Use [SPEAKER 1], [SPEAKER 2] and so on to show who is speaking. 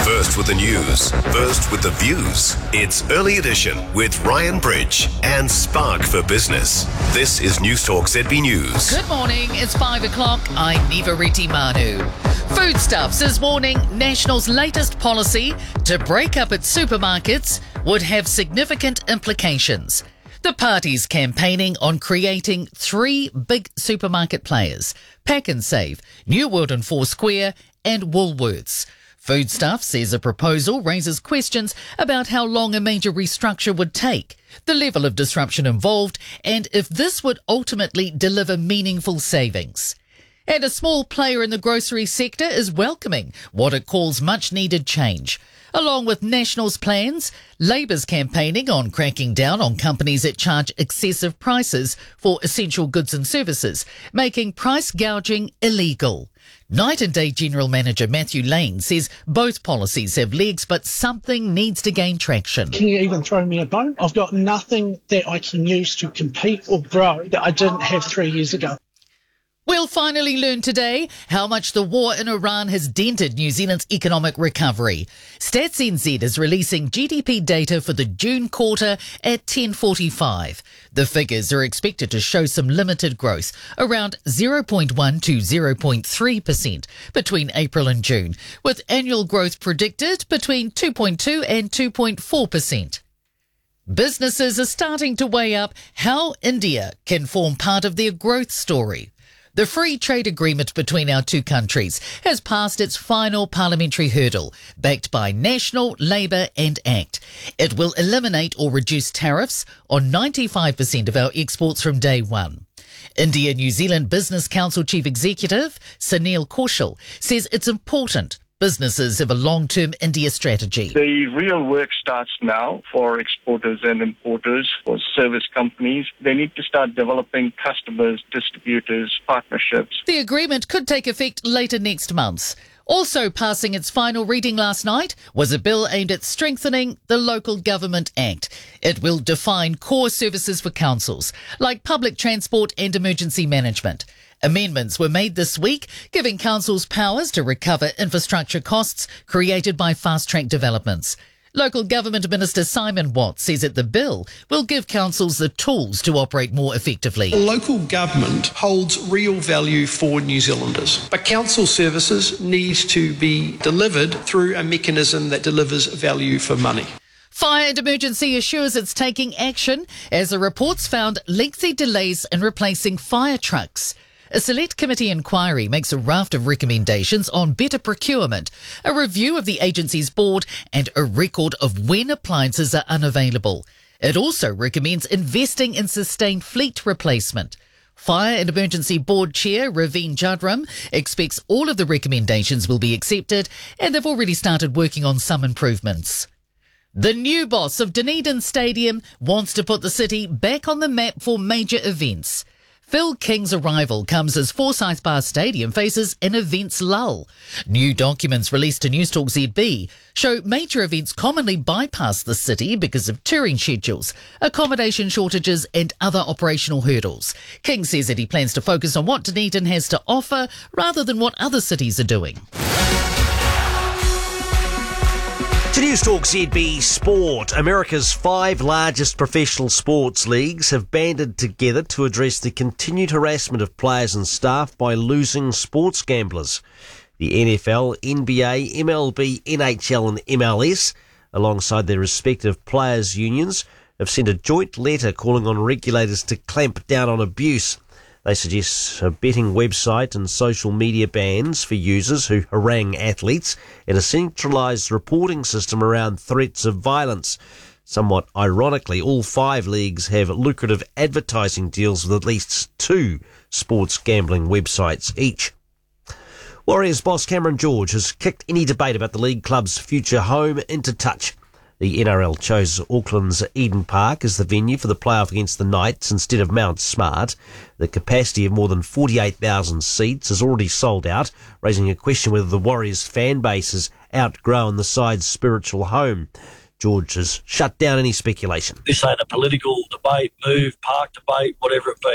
[SPEAKER 1] First with the news, first with the views. It's Early Edition with Ryan Bridge and Spark for Business. This is Newstalk ZB News.
[SPEAKER 2] Good morning, it's 5 o'clock. I'm Niva Reti Manu. Foodstuffs is warning National's latest policy to break up its supermarkets would have significant implications. The party's campaigning on creating three big supermarket players: Pak'nSave, New World and Four Square, and Woolworths. Foodstuffs says a proposal raises questions about how long a major restructure would take, the level of disruption involved, and if this would ultimately deliver meaningful savings. And a small player in the grocery sector is welcoming what it calls much-needed change. Along with National's plans, Labour's campaigning on cracking down on companies that charge excessive prices for essential goods and services, making price gouging illegal. Night and Day General Manager Matthew Lane says both policies have legs, but something needs to gain traction.
[SPEAKER 3] Can you even throw me a bone? I've got nothing that I can use to compete or grow that I didn't have 3 years ago.
[SPEAKER 2] We'll finally learn today how much the war in Iran has dented New Zealand's economic recovery. Stats NZ is releasing GDP data for the June quarter at 10:45. The figures are expected to show some limited growth, around 0.1 to 0.3% between April and June, with annual growth predicted between 2.2 and 2.4%. Businesses are starting to weigh up how India can form part of their growth story. The free trade agreement between our two countries has passed its final parliamentary hurdle, backed by National, Labour and ACT. It will eliminate or reduce tariffs on 95% of our exports from day one. India-New Zealand Business Council Chief Executive Sunil Kaushal says it's important businesses have a long-term India strategy.
[SPEAKER 4] The real work starts now for exporters and importers, for service companies. They need to start developing customers, distributors, partnerships.
[SPEAKER 2] The agreement could take effect later next month. Also passing its final reading last night was a bill aimed at strengthening the Local Government Act. It will define core services for councils, like public transport and emergency management. Amendments were made this week, giving councils powers to recover infrastructure costs created by fast-track developments. Local Government Minister Simon Watt says that the bill will give councils the tools to operate more effectively.
[SPEAKER 5] Local government holds real value for New Zealanders, but council services need to be delivered through a mechanism that delivers value for money.
[SPEAKER 2] Fire and Emergency assures it's taking action as the reports found lengthy delays in replacing fire trucks. A select committee inquiry makes a raft of recommendations on better procurement, a review of the agency's board and a record of when appliances are unavailable. It also recommends investing in sustained fleet replacement. Fire and Emergency Board Chair Raveen Jadram expects all of the recommendations will be accepted, and they've already started working on some improvements. The new boss of Dunedin Stadium wants to put the city back on the map for major events. Phil King's arrival comes as Forsyth Bar Stadium faces an events lull. New documents released to Newstalk ZB show major events commonly bypass the city because of touring schedules, accommodation shortages and other operational hurdles. King says that he plans to focus on what Dunedin has to offer rather than what other cities are doing.
[SPEAKER 6] To Newstalk ZB Sport, America's 5 largest professional sports leagues have banded together to address the continued harassment of players and staff by losing sports gamblers. The NFL, NBA, MLB, NHL and MLS, alongside their respective players' unions, have sent a joint letter calling on regulators to clamp down on abuse. They suggest a betting website and social media bans for users who harangue athletes and a centralised reporting system around threats of violence. Somewhat ironically, all 5 leagues have lucrative advertising deals with at least 2 sports gambling websites each. Warriors boss Cameron George has kicked any debate about the league club's future home into touch. The NRL chose Auckland's Eden Park as the venue for the playoff against the Knights instead of Mount Smart. The capacity of more than 48,000 seats is already sold out, raising a question whether the Warriors fan base has outgrown the side's spiritual home. George has shut down any speculation.
[SPEAKER 7] This ain't a political debate, park debate, whatever it be.